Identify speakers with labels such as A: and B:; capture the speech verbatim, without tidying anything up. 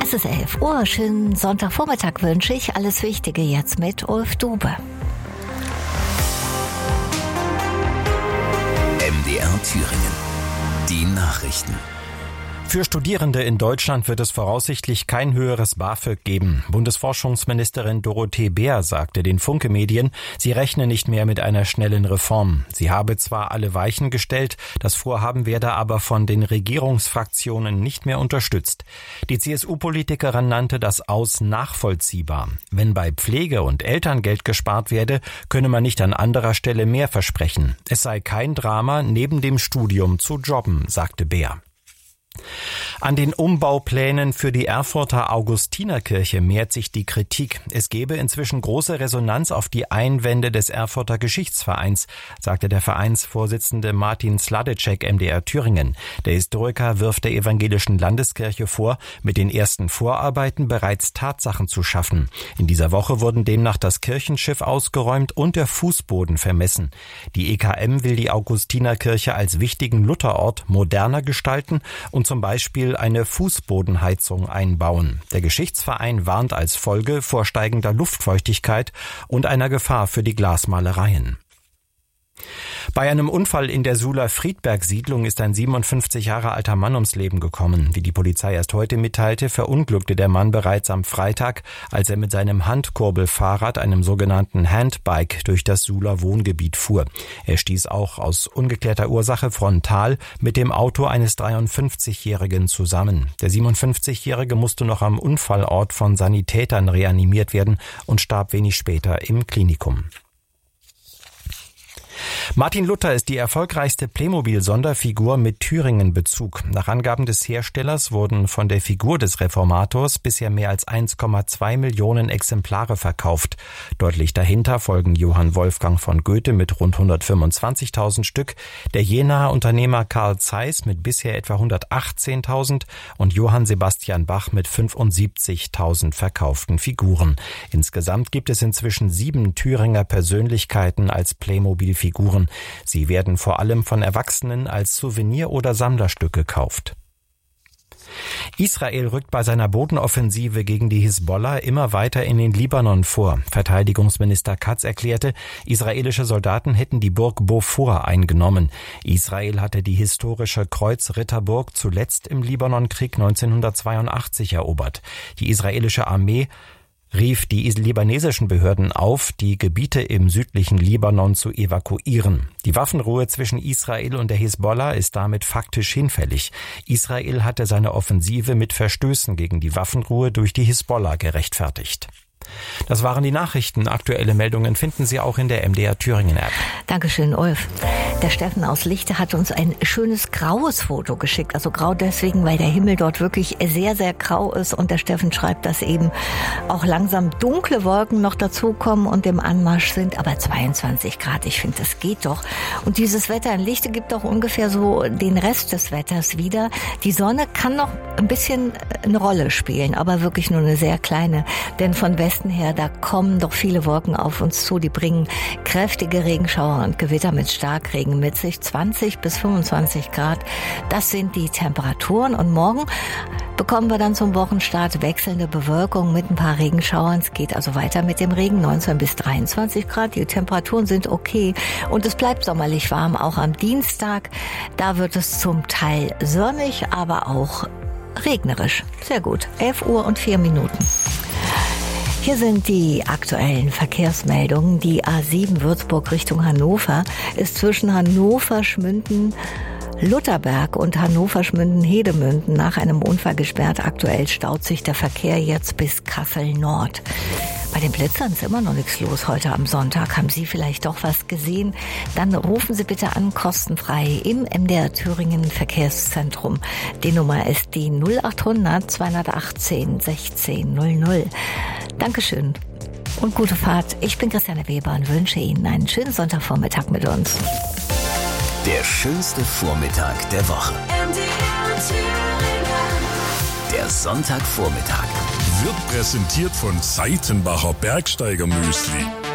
A: Es ist elf Uhr, schönen Sonntagvormittag wünsche ich. Alles Wichtige jetzt mit Ulf Dube.
B: M D R Thüringen. Die Nachrichten.
C: Für Studierende in Deutschland wird es voraussichtlich kein höheres BAföG geben. Bundesforschungsministerin Dorothee Bär sagte den Funke-Medien, sie rechne nicht mehr mit einer schnellen Reform. Sie habe zwar alle Weichen gestellt, das Vorhaben werde aber von den Regierungsfraktionen nicht mehr unterstützt. Die C S U-Politikerin nannte das Aus nachvollziehbar. Wenn bei Pflege und Elterngeld gespart werde, könne man nicht an anderer Stelle mehr versprechen. Es sei kein Drama, neben dem Studium zu jobben, sagte Bär. An den Umbauplänen für die Erfurter Augustinerkirche mehrt sich die Kritik. Es gebe inzwischen große Resonanz auf die Einwände des Erfurter Geschichtsvereins, sagte der Vereinsvorsitzende Martin Sladecek M D R Thüringen. Der Historiker wirft der evangelischen Landeskirche vor, mit den ersten Vorarbeiten bereits Tatsachen zu schaffen. In dieser Woche wurden demnach das Kirchenschiff ausgeräumt und der Fußboden vermessen. Die E K M will die Augustinerkirche als wichtigen Lutherort moderner gestalten und zum Beispiel eine Fußbodenheizung einbauen. Der Geschichtsverein warnt als Folge vor steigender Luftfeuchtigkeit und einer Gefahr für die Glasmalereien. Bei einem Unfall in der Suhler Friedberg-Siedlung ist ein siebenundfünfzig Jahre alter Mann ums Leben gekommen. Wie die Polizei erst heute mitteilte, verunglückte der Mann bereits am Freitag, als er mit seinem Handkurbelfahrrad, einem sogenannten Handbike, durch das Suhler Wohngebiet fuhr. Er stieß auch aus ungeklärter Ursache frontal mit dem Auto eines dreiundfünfzigjährigen zusammen. Der siebenundfünfzigjährige musste noch am Unfallort von Sanitätern reanimiert werden und starb wenig später im Klinikum. Martin Luther ist die erfolgreichste Playmobil-Sonderfigur mit Thüringen-Bezug. Nach Angaben des Herstellers wurden von der Figur des Reformators bisher mehr als eins Komma zwei Millionen Exemplare verkauft. Deutlich dahinter folgen Johann Wolfgang von Goethe mit rund hundertfünfundzwanzigtausend Stück, der Jenaer Unternehmer Carl Zeiss mit bisher etwa hundertachtzehntausend und Johann Sebastian Bach mit fünfundsiebzigtausend verkauften Figuren. Insgesamt gibt es inzwischen sieben Thüringer Persönlichkeiten als Playmobil-Figuren. Sie werden vor allem von Erwachsenen als Souvenir oder Sammlerstück gekauft. Israel rückt bei seiner Bodenoffensive gegen die Hisbollah immer weiter in den Libanon vor. Verteidigungsminister Katz erklärte, israelische Soldaten hätten die Burg Beaufort eingenommen. Israel hatte die historische Kreuzritterburg zuletzt im Libanonkrieg neunzehnhundertzweiundachtzig erobert. Die israelische Armee rief die libanesischen Behörden auf, die Gebiete im südlichen Libanon zu evakuieren. Die Waffenruhe zwischen Israel und der Hisbollah ist damit faktisch hinfällig. Israel hatte seine Offensive mit Verstößen gegen die Waffenruhe durch die Hisbollah gerechtfertigt. Das waren die Nachrichten. Aktuelle Meldungen finden Sie auch in der M D R Thüringen App.
A: Dankeschön, Ulf. Der Steffen aus Lichte hat uns ein schönes graues Foto geschickt. Also grau deswegen, weil der Himmel dort wirklich sehr, sehr grau ist. Und der Steffen schreibt, dass eben auch langsam dunkle Wolken noch dazukommen und im Anmarsch sind. Aber zweiundzwanzig Grad, ich finde, das geht doch. Und dieses Wetter in Lichte gibt auch ungefähr so den Rest des Wetters wieder. Die Sonne kann noch ein bisschen eine Rolle spielen, aber wirklich nur eine sehr kleine. Denn von Westen her, da kommen doch viele Wolken auf uns zu. Die bringen kräftige Regenschauer und Gewitter mit Starkregen mit sich. zwanzig bis fünfundzwanzig Grad, das sind die Temperaturen. Und morgen bekommen wir dann zum Wochenstart wechselnde Bewölkung mit ein paar Regenschauern. Es geht also weiter mit dem Regen, neunzehn bis dreiundzwanzig Grad. Die Temperaturen sind okay und es bleibt sommerlich warm, auch am Dienstag. Da wird es zum Teil sonnig, aber auch regnerisch. Sehr gut. elf Uhr und vier Minuten. Hier sind die aktuellen Verkehrsmeldungen. Die A sieben Würzburg Richtung Hannover ist zwischen Hannover-Schmünden Lutherberg und Hannover-Schmünden-Hedemünden nach einem Unfall gesperrt. Aktuell staut sich der Verkehr jetzt bis Kassel-Nord. Bei den Blitzern ist immer noch nichts los heute am Sonntag. Haben Sie vielleicht doch was gesehen? Dann rufen Sie bitte an, kostenfrei im M D R Thüringen Verkehrszentrum. Die Nummer ist die null achthundert zweihundertachtzehn sechzehn null null. Dankeschön und gute Fahrt. Ich bin Christiane Weber und wünsche Ihnen einen schönen Sonntagvormittag mit uns.
B: Der schönste Vormittag der Woche. M D R Thüringen. Der Sonntagvormittag.
D: Wird präsentiert von Seitenbacher Bergsteiger Müsli.